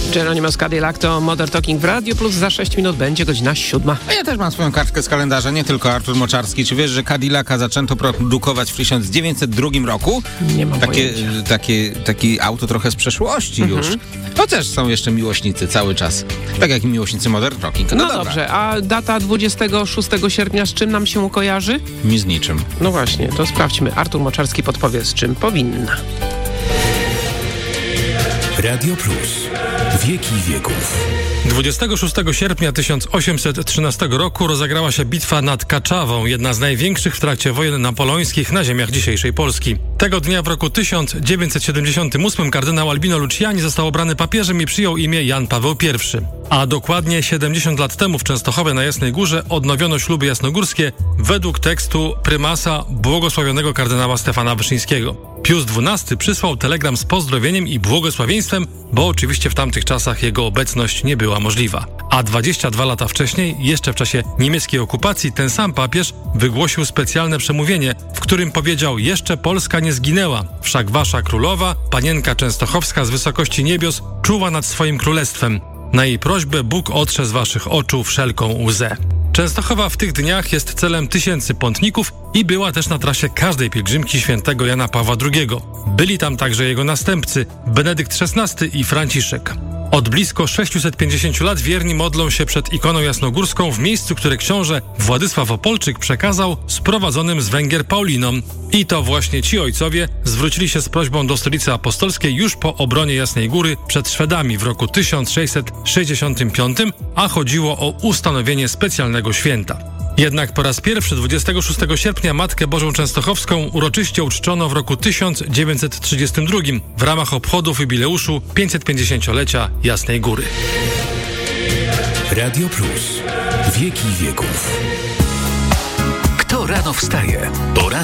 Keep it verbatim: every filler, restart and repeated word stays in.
Geronimo z Cadillac to Modern Talking w Radio Plus. Za sześć minut będzie godzina siódma. A ja też mam swoją kartkę z kalendarza, nie tylko Artur Moczarski. Czy wiesz, że Cadillaca zaczęto produkować w tysiąc dziewięćset drugim roku? Nie mam takie, pojęcia. takie, takie auto trochę z przeszłości Mhm. już. To też są jeszcze miłośnicy cały czas. Tak jak i miłośnicy Modern Talking. No, No dobra. dobrze, a data dwudziestego szóstego sierpnia z czym nam się kojarzy? Mi z niczym. No właśnie, to sprawdźmy. Artur Moczarski podpowie, z czym powinna. Radio Plus. Wieki wieków. dwudziestego szóstego sierpnia tysiąc osiemset trzynastego roku rozegrała się bitwa nad Kaczawą, jedna z największych w trakcie wojen napoleońskich na ziemiach dzisiejszej Polski. Tego dnia w roku tysiąc dziewięćset siedemdziesiątym ósmym kardynał Albino Luciani został obrany papieżem i przyjął imię Jan Paweł pierwszy. A dokładnie siedemdziesiąt lat temu w Częstochowie na Jasnej Górze odnowiono śluby jasnogórskie według tekstu prymasa błogosławionego kardynała Stefana Wyszyńskiego. Pius dwunasty przysłał telegram z pozdrowieniem i błogosławieństwem, bo oczywiście w tamtych czasach jego obecność nie była możliwa. A dwadzieścia dwa lata wcześniej, jeszcze w czasie niemieckiej okupacji, ten sam papież wygłosił specjalne przemówienie, w którym powiedział: jeszcze Polska nie zginęła, wszak wasza królowa, panienka częstochowska z wysokości niebios, czuwa nad swoim królestwem. Na jej prośbę Bóg otrze z waszych oczu wszelką łzę. Częstochowa w tych dniach jest celem tysięcy pątników i była też na trasie każdej pielgrzymki świętego Jana Pawła drugiego. Byli tam także jego następcy, Benedykt szesnasty i Franciszek. Od blisko sześciuset pięćdziesięciu lat wierni modlą się przed ikoną jasnogórską w miejscu, które książę Władysław Opolczyk przekazał sprowadzonym z Węgier Paulinom. I to właśnie ci ojcowie zwrócili się z prośbą do stolicy apostolskiej już po obronie Jasnej Góry przed Szwedami w roku tysiąc sześćset sześćdziesiątym piątym, a chodziło o ustanowienie specjalnego święta. Jednak po raz pierwszy dwudziestego szóstego sierpnia Matkę Bożą Częstochowską uroczyście uczczono w roku tysiąc dziewięćset trzydziestym drugim w ramach obchodów jubileuszu pięćsetpięćdziesięciolecia Jasnej Góry. Radio Plus. Wieki wieków. Kto rano wstaje? Pora